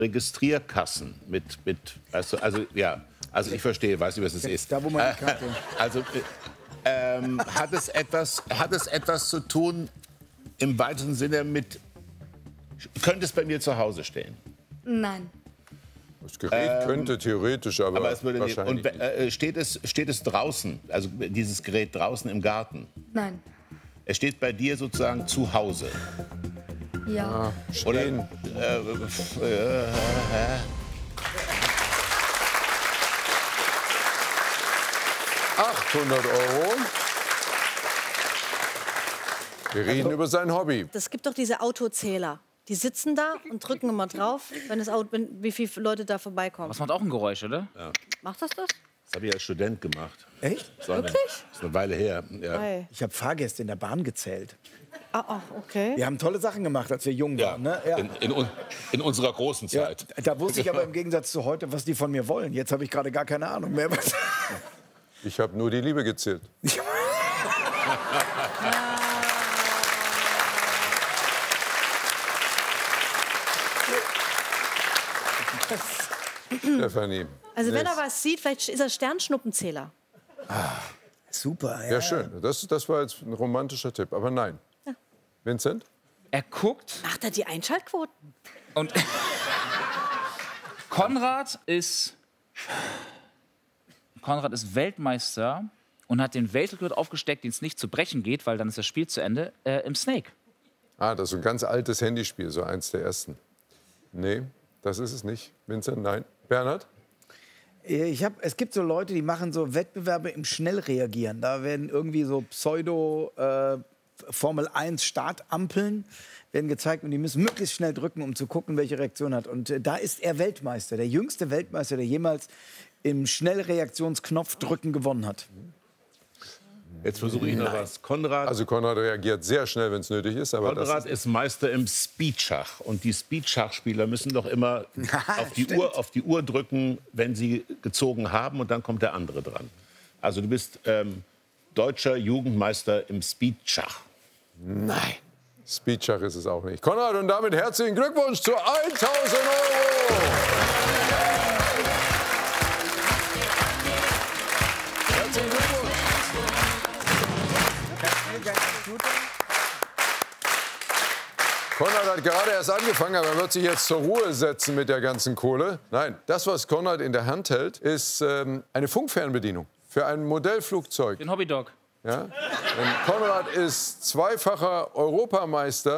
Registrierkassen also ja, also ich verstehe, weiß nicht, was es ist. Da, wo man die Karte... Also hat es etwas zu tun im weitesten Sinne mit, könnte es bei mir zu Hause stehen? Nein. Das Gerät könnte theoretisch, aber es würde nicht. Und steht es draußen, also dieses Gerät draußen im Garten? Nein. Es steht bei dir sozusagen zu Hause? Ja. stehen. 800 €. Wir reden über sein Hobby. Es gibt doch diese Autozähler. Die sitzen da und drücken immer drauf, wie viele Leute da vorbeikommen. Das macht auch ein Geräusch, oder? Ja. Macht das? Das habe ich als Student gemacht. Echt? Wirklich? Das ist eine Weile her. Ja. Hey. Ich habe Fahrgäste in der Bahn gezählt. Okay. Wir haben tolle Sachen gemacht, als wir jung waren. Ne? Ja. In unserer großen Ja, Zeit. da wusste ich aber im Gegensatz zu heute, was die von mir wollen. Jetzt habe ich gerade gar keine Ahnung mehr. Ich habe nur die Liebe gezählt. Stefanie. Also wenn er was sieht, vielleicht ist er Sternschnuppenzähler. Super, ja. Ja, schön. Das war jetzt ein romantischer Tipp, aber nein. Ja. Vincent? Er guckt Macht er die Einschaltquoten? und Konrad ist Weltmeister und hat den Weltrekord aufgesteckt, den es nicht zu brechen geht, weil dann ist das Spiel zu Ende, im Snake. Ah, das ist ein ganz altes Handyspiel, so eins der ersten. Nee, das ist es nicht. Vincent, nein. Bernhard? Es gibt so Leute, die machen so Wettbewerbe im Schnellreagieren. Da werden irgendwie so Formel 1 Startampeln werden gezeigt und die müssen möglichst schnell drücken, um zu gucken, welche Reaktion hat. Und da ist er Weltmeister, der jüngste Weltmeister, der jemals im Schnellreaktionsknopfdrücken gewonnen hat. Jetzt versuche ich noch was. Konrad, Also Konrad reagiert sehr schnell, wenn es nötig ist. Aber Konrad ist Meister im Speedschach. Und die Speedschachspieler müssen doch immer auf die Uhr drücken, wenn sie gezogen haben. Und dann kommt der andere dran. Also du bist deutscher Jugendmeister im Speedschach. Nein. Speedschach ist es auch nicht. Konrad, und damit herzlichen Glückwunsch zu 1.000 €. Herzlichen Glückwunsch. Konrad hat gerade erst angefangen, aber er wird sich jetzt zur Ruhe setzen mit der ganzen Kohle. Nein, das, was Konrad in der Hand hält, ist eine Funkfernbedienung für ein Modellflugzeug. Den Hobbydog. Ja? Denn Konrad ist zweifacher Europameister.